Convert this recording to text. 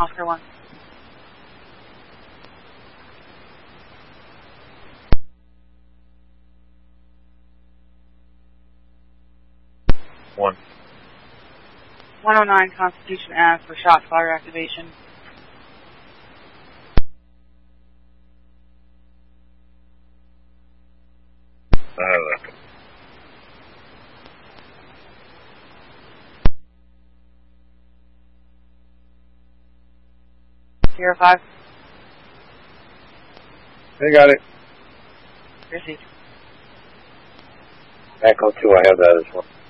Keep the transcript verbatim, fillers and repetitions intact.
Oscar one. One. one oh nine Constitution Ave for shot fire activation. I have that. Zero five. I got it. Received. Echo two, I have that as well.